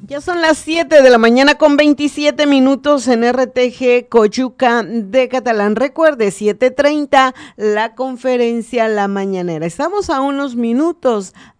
Ya son las 7 de la mañana con 27 minutos en RTG Coyuca de Catalán. Recuerde, 7:30, la conferencia La Mañanera. Estamos a unos minutos